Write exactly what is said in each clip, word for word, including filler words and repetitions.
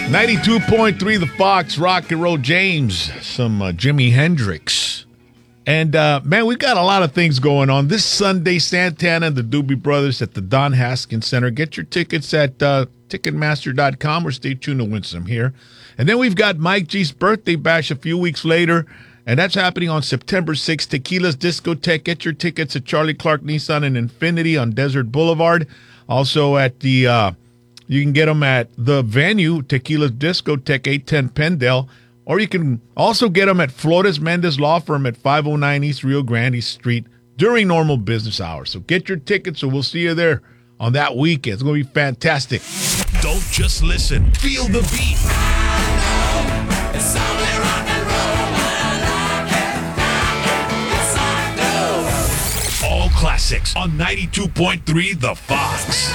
ninety-two point three The Fox, Rock and Roll James, some uh, Jimi Hendrix. And, uh, man, we've got a lot of things going on. This Sunday, Santana and the Doobie Brothers at the Don Haskins Center. Get your tickets at uh, Ticketmaster dot com or stay tuned to win some here. And then we've got Mike G's birthday bash a few weeks later, and that's happening on September sixth. Tequila's Discotheque. Get your tickets at Charlie Clark Nissan and Infinity on Desert Boulevard. Also at the, uh, you can get them at the venue, Tequila's Discotheque, eight ten Pendale. Or you can also get them at Flores Mendez Law Firm at five oh nine East Rio Grande Street during normal business hours. So get your tickets, and we'll see you there on that weekend. It's going to be fantastic. Don't just listen. Feel the beat. All classics on ninety-two point three The Fox.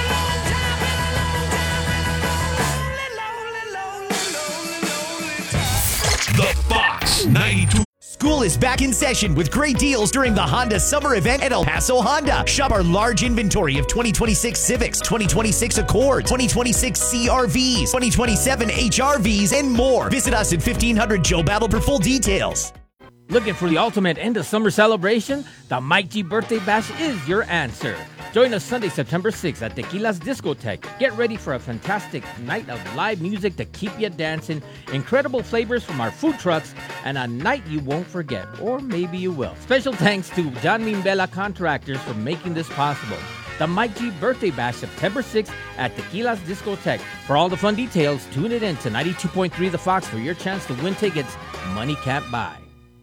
The Fox ninety-two. School is back in session with great deals during the Honda Summer Event at El Paso Honda. Shop our large inventory of twenty twenty-six Civics, twenty twenty-six Accords, twenty twenty-six C R Vs, twenty twenty-seven H R Vs, and more. Visit us at fifteen hundred Joe Battle for full details. Looking for the ultimate end of summer celebration? The Mike G Birthday Bash is your answer. Join us Sunday, September sixth at Tequila's Discotheque. Get ready for a fantastic night of live music to keep you dancing, incredible flavors from our food trucks, and a night you won't forget, or maybe you will. Special thanks to John Mimbella Contractors for making this possible. The Mike G Birthday Bash, September sixth at Tequila's Discotheque. For all the fun details, tune it in to ninety-two point three The Fox for your chance to win tickets money can't buy.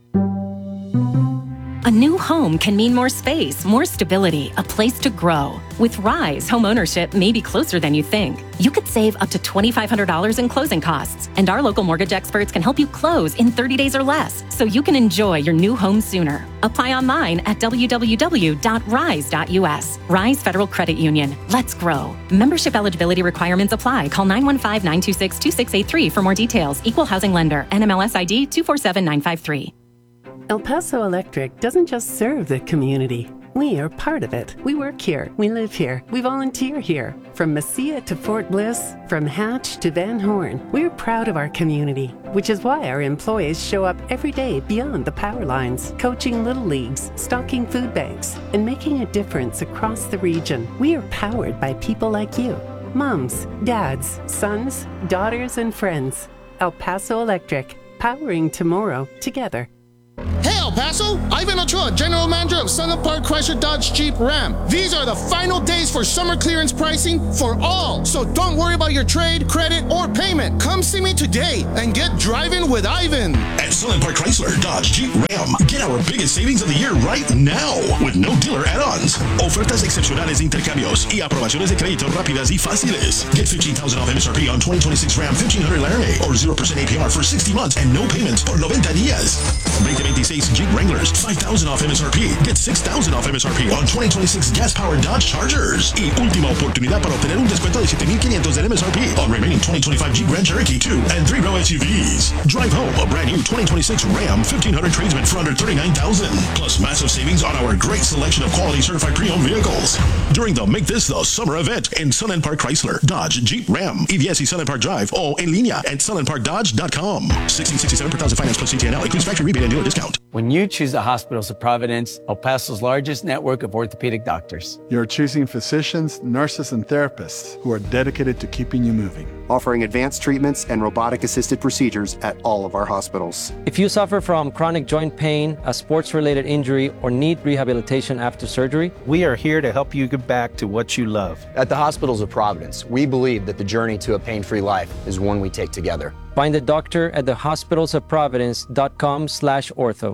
A new home can mean more space, more stability, a place to grow. With Rise, home ownership may be closer than you think. You could save up to twenty-five hundred dollars in closing costs, and our local mortgage experts can help you close in thirty days or less, so you can enjoy your new home sooner. Apply online at w w w dot rise dot u s. Rise Federal Credit Union. Let's grow. Membership eligibility requirements apply. Call nine one five, nine two six, two six eight three for more details. Equal housing lender. N M L S I D two four seven nine five three. El Paso Electric doesn't just serve the community. We are part of it. We work here. We live here. We volunteer here. From Mesilla to Fort Bliss, from Hatch to Van Horn, we're proud of our community, which is why our employees show up every day beyond the power lines, coaching little leagues, stocking food banks, and making a difference across the region. We are powered by people like you. Moms, dads, sons, daughters, and friends. El Paso Electric. Powering tomorrow together. Hey El Paso, Ivan Ochoa, General Manager of Sunland Park Chrysler Dodge Jeep Ram. These are the final days for summer clearance pricing for all. So don't worry about your trade, credit, or payment. Come see me today and get driving with Ivan. At Sunland Park Chrysler Dodge Jeep Ram, get our biggest savings of the year right now with no dealer add-ons. Ofertas excepcionales de intercambios y aprobaciones de crédito rápidas y fáciles. Get fifteen thousand off M S R P on twenty twenty-six Ram fifteen hundred Laramie or zero percent A P R for sixty months and no payments por noventa días. twenty twenty-six Jeep Wranglers, five thousand off M S R P. Get six thousand off M S R P on twenty twenty-six gas-powered Dodge Chargers. Y última oportunidad para obtener un descuento de siete mil quinientos del M S R P on remaining twenty twenty-five Jeep Grand Cherokee two and three row S U Vs. Drive home a brand new twenty twenty-six Ram fifteen hundred tradesman for under thirty-nine thousand dollars. Plus massive savings on our great selection of quality certified pre-owned vehicles. During the Make This the Summer event in Sunland Park Chrysler, Dodge, Jeep, Ram, E V S y Sunland Park Drive, o en línea at sunland park dodge dot com. sixteen sixty-seven per thousand finance plus C T N L. Includes factory rebate and dealer discount. When you choose the Hospitals of Providence, El Paso's largest network of orthopedic doctors. You're choosing physicians, nurses, and therapists who are dedicated to keeping you moving. Offering advanced treatments and robotic-assisted procedures at all of our hospitals. If you suffer from chronic joint pain, a sports-related injury, or need rehabilitation after surgery, we are here to help you get back to what you love. At the Hospitals of Providence, we believe that the journey to a pain-free life is one we take together. Find a doctor at the hospitals of providence dot com slash ortho.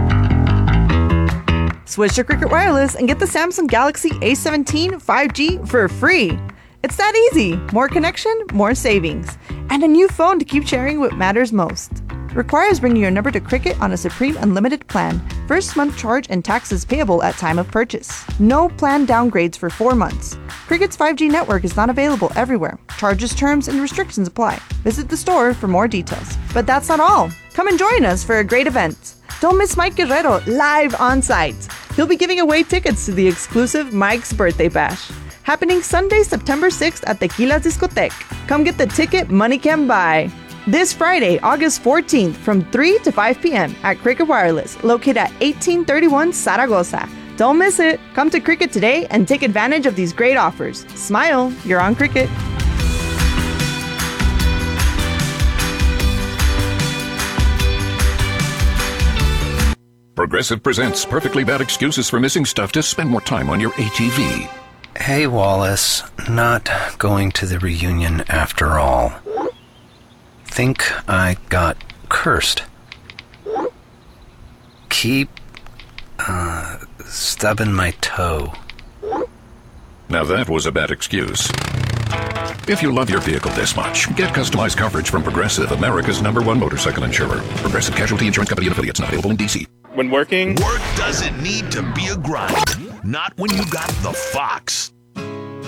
Switch to Cricket Wireless and get the Samsung Galaxy A seventeen five G for free. It's that easy. More connection, more savings. And a new phone to keep sharing what matters most. Requires bringing your number to Cricket on a Supreme Unlimited plan. First month charge and taxes payable at time of purchase. No plan downgrades for four months. Cricket's five G network is not available everywhere. Charges, terms, and restrictions apply. Visit the store for more details. But that's not all. Come and join us for a great event. Don't miss Mike Guerrero live on site. He'll be giving away tickets to the exclusive Mike's Birthday Bash. happening Sunday, September sixth at Tequila's Discotheque. Come get the ticket money can buy. This Friday, August fourteenth, from three to five p.m. at Cricket Wireless, located at eighteen thirty-one Zaragoza. Don't miss it. Come to Cricket today and take advantage of these great offers. Smile, you're on Cricket. Progressive presents Perfectly Bad Excuses for Missing Stuff to Spend More Time on Your A T V. Hey, Wallace. Not going to the reunion after all. Think I got cursed. Keep, uh, stubbing my toe. Now that was a bad excuse. If you love your vehicle this much, get customized coverage from Progressive, America's number one motorcycle insurer. Progressive Casualty Insurance Company and affiliates, not available in D C. When working, work doesn't need to be a grind. Not when you got the Fox.